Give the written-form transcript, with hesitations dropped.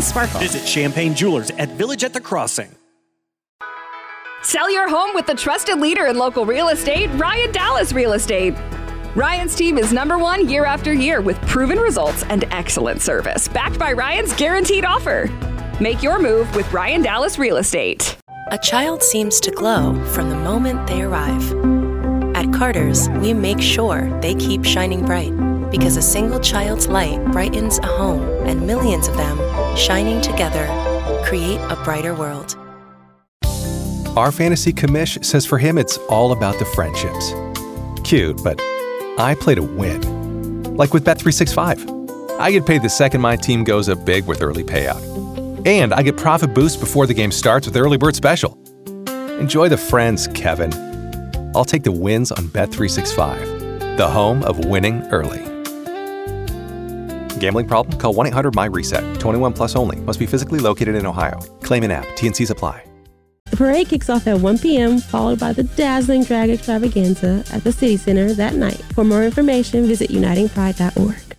sparkle. Visit Champagne Jewelers at Village at the Crossing. Sell your home with the trusted leader in local real estate, Ryan Dallas Real Estate. Ryan's team is #1 year after year with proven results and excellent service, backed by Ryan's guaranteed offer. Make your move with Ryan Dallas Real Estate. A child seems to glow from the moment they arrive. At Carter's, we make sure they keep shining bright, because a single child's light brightens a home, and millions of them, shining together, create a brighter world. Our fantasy commish says for him it's all about the friendships. Cute, but I play to win. Like with Bet365. I get paid the second my team goes up big with early payout. And I get profit boost before the game starts with Early Bird Special. Enjoy the friends, Kevin. I'll take the wins on Bet365, the home of winning early. Gambling problem? Call 1-800-MY-RESET. 21 plus only. Must be physically located in Ohio. Claim an app. T&Cs apply. The parade kicks off at 1 p.m., followed by the dazzling drag extravaganza at the City Center that night. For more information, visit unitingpride.org.